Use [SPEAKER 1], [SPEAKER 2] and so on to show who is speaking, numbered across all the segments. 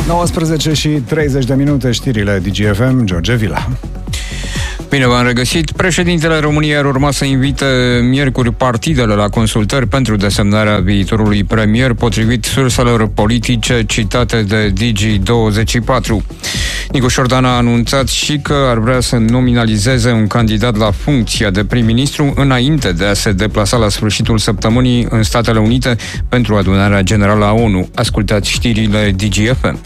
[SPEAKER 1] 19 și 30 de minute, știrile DGFM, George Vila.
[SPEAKER 2] Bine v-am regăsit. Președintele României ar urma să invite miercuri partidele la consultări pentru desemnarea viitorului premier, potrivit surselor politice citate de Digi24. Nicu Șordan a anunțat și că ar vrea să nominalizeze un candidat la funcția de prim-ministru înainte de a se deplasa la sfârșitul săptămânii în Statele Unite pentru adunarea generală a ONU. Ascultați știrile DGFM.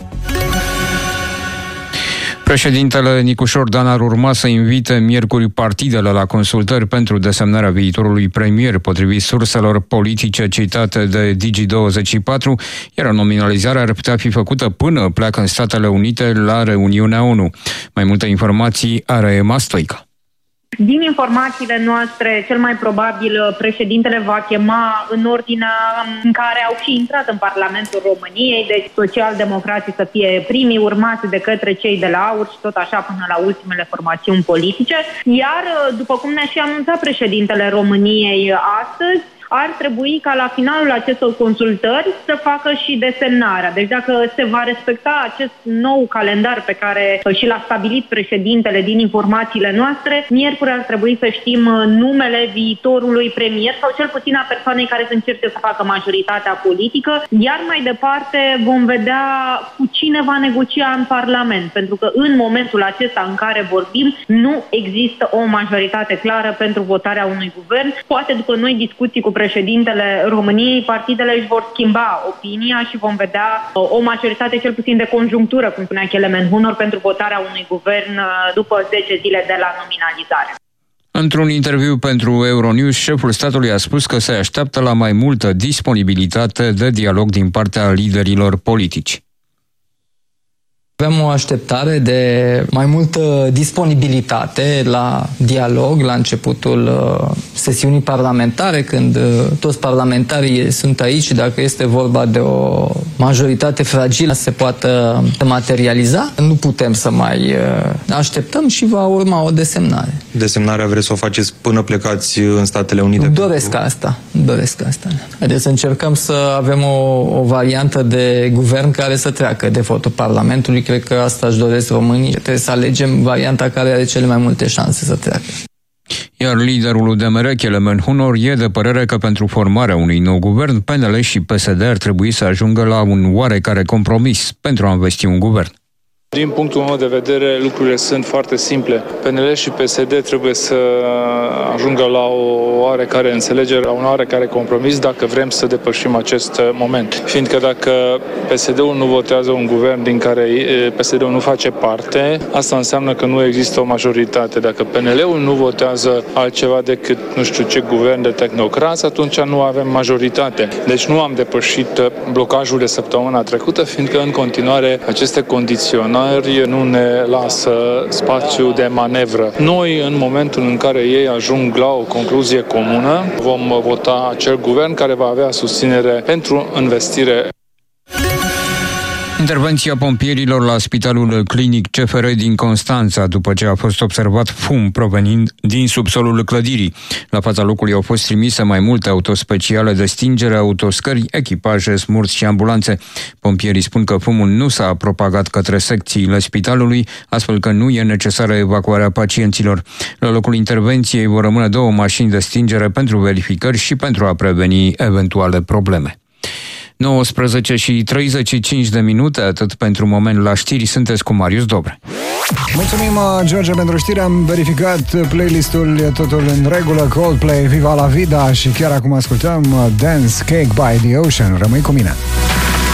[SPEAKER 2] Președintele Nicu Șordan ar urma să invite miercuri partidele la consultări pentru desemnarea viitorului premier, potrivit surselor politice citate de Digi24, iar nominalizarea ar putea fi făcută până pleacă în Statele Unite la reuniunea ONU. Mai multe informații are Emma Stoica.
[SPEAKER 3] Din informațiile noastre, cel mai probabil președintele va chema în ordinea în care au și intrat în Parlamentul României, deci socialdemocrații să fie primii, urmați de către cei de la AUR și tot așa până la ultimele formațiuni politice. Iar, după cum ne-a și anunțat președintele României astăzi, ar trebui ca la finalul acestor consultări să facă și desemnarea. Deci dacă se va respecta acest nou calendar pe care și l-a stabilit președintele din informațiile noastre, miercuri ar trebui să știm numele viitorului premier sau cel puțin a persoanei care să încerce să facă majoritatea politică, iar mai departe vom vedea cu cine va negocia în Parlament, pentru că în momentul acesta în care vorbim nu există o majoritate clară pentru votarea unui guvern. Poate după noi discuții cu președintele României, partidele își vor schimba opinia și vom vedea o majoritate cel puțin de conjunctură, cum spunea Kelemen Hunor, pentru votarea unui guvern după 10 zile de la nominalizare.
[SPEAKER 2] Într-un interviu pentru Euronews, șeful statului a spus că se așteaptă la mai multă disponibilitate de dialog din partea liderilor politici.
[SPEAKER 4] Avem o așteptare de mai multă disponibilitate la dialog la începutul sesiunii parlamentare, când toți parlamentarii sunt aici și dacă este vorba de o majoritate fragilă se poată materializa. Nu putem să mai așteptăm și va urma o desemnare.
[SPEAKER 5] Desemnarea vreți să o faceți până plecați în Statele Unite?
[SPEAKER 4] Doresc asta. Haideți să încercăm să avem o variantă de guvern care să treacă de votul Parlamentului. Cred că asta își doresc românii. Trebuie să alegem varianta care are cele mai multe șanse să treacă.
[SPEAKER 2] Iar liderul UDMR, Kelemen Hunor, e de părere că pentru formarea unui nou guvern, PNL și PSD ar trebui să ajungă la un oarecare compromis pentru a învesti un guvern.
[SPEAKER 6] Din punctul meu de vedere, lucrurile sunt foarte simple. PNL și PSD trebuie să ajungă la o oarecare înțelegere, la un oarecare compromis dacă vrem să depășim acest moment. Fiindcă dacă PSD-ul nu votează un guvern din care PSD-ul nu face parte, asta înseamnă că nu există o majoritate. Dacă PNL-ul nu votează altceva decât nu știu ce guvern de tehnocrați, atunci nu avem majoritate. Deci nu am depășit blocajul de săptămâna trecută, fiindcă în continuare aceste condiționări nu ne lasă spațiu de manevră. Noi, în momentul în care ei ajung la o concluzie comună, vom vota acel guvern care va avea susținere pentru investire.
[SPEAKER 2] Intervenția pompierilor la Spitalul Clinic CFR din Constanța, după ce a fost observat fum provenind din subsolul clădirii. La fața locului au fost trimise mai multe autospeciale de stingere, autoscări, echipaje, smurți și ambulanțe. Pompierii spun că fumul nu s-a propagat către secțiile spitalului, astfel că nu e necesară evacuarea pacienților. La locul intervenției vor rămâne 2 mașini de stingere pentru verificări și pentru a preveni eventuale probleme. 19 și 35 de minute, atât pentru moment la știri, sunteți cu Marius Dobre.
[SPEAKER 1] Mulțumim, George, pentru știri. Am verificat playlistul, e totul în regulă. Coldplay, Viva la Vida și chiar acum ascultăm Dance Cake by the Ocean. Rămâi cu mine!